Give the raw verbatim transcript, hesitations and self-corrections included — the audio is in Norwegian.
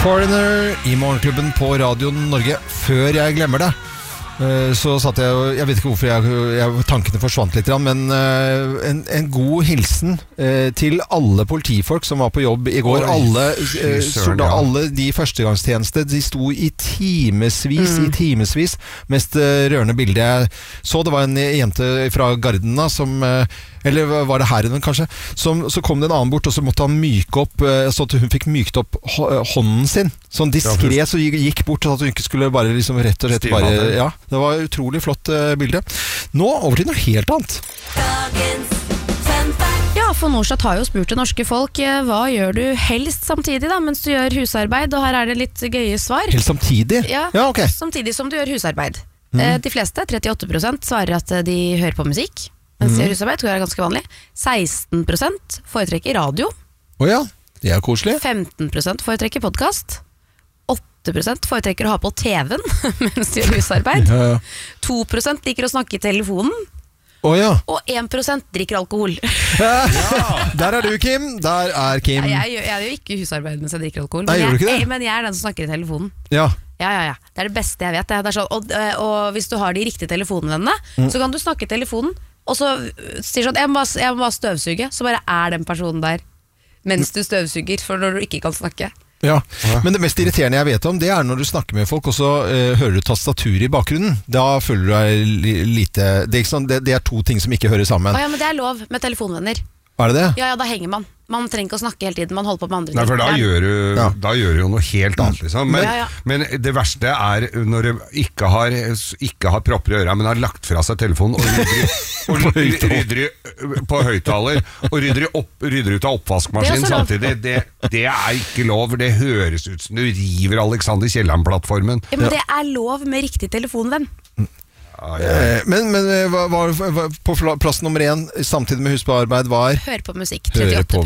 Foreigner i Morgenklubben på Radio Norge. Før jeg glemmer det, så satt jeg og jeg vet ikke hvorfor jeg, jeg, tankene forsvant litt, men en, en god hilsen til alle politifolk som var på jobb i går. Oi, alle, søren, ja. Alle de førstegangstjeneste, de sto i timesvis, mm. i timesvis. Mest rørende bilde jeg så, det var en jente fra Gardena som, eller var det herren kanskje, som, så kom det en annen bort, og så måtte han myke opp, så at hun fikk mykt opp hånden sin. Sånn diskret, så gikk bort, så at hun ikke skulle bare liksom rett og slett bare, ja. Det var et utrolig flott uh, bilde. Nå over til noe helt annet. Ja, for Norstat har jo spurt det norske folk, hva gjør du helst samtidig da, mens du gjør husarbeid? Og her er det litt gøye svar. Helst samtidig? Ja, ja okay. Samtidig som du gjør husarbeid. Mm. De fleste, trettiåtte prosent, svarer at de hører på musikk mens mm. de gjør husarbeid, det er ganske vanlig. seksten prosent foretrekker radio. Åja, oh ja, det er koselig. femten prosent foretrekker podcast. åtte prosent foretrekker å ha på T V-en mens de gjør husarbeid. Ja, ja. to prosent liker å snakke i telefonen. Oh, ja. Og én prosent drikker alkohol. Ja. Der er du, Kim. Der er Kim. Ja, jeg, jeg, jeg gjør jo ikke husarbeid mens jeg drikker alkohol. Nei, men, jeg, jeg, men jeg er den som snakker i telefonen. Ja. Ja, ja, ja. Det er det beste jeg vet. Det er sånn, og, og hvis du har de riktige telefonvennene, mm. så kan du snakke i telefonen, og så sier sånn, jeg må, jeg må bare støvsuge, så bare er den personen der mens du støvsuger, for når du ikke kan snakke. Ja, men det mest irriterende jeg vet om, det er når du snakker med folk, og så uh, hører du tastatur i bakgrunnen. Da føler du deg li lite det er, sånn, det, det er to ting som ikke hører sammen. Å ja, men det er lov med telefonvenner. Er det det? Ja, ja, da henger man. Man trenger ikke å snakke hele tiden, man holder på med andre ting. Nei, for da gjør, du, ja. da gjør du jo noe helt annet, liksom. Men, ja, ja. men det verste er når du ikke har, ikke har propper i øra, men har lagt fra seg telefonen og rydder, og rydder på høyttaler, og rydder, opp, rydder ut av oppvaskmaskinen samtidig. Det, det er ikke lov, det høres ut som du river Alexander Kielland-plattformen. Ja, men det er lov med riktig telefonvenn. Ah, ja. Men, men hva, hva, hva, på plass nummer én samtidig med husarbeid var hør på musikk, trettiåtte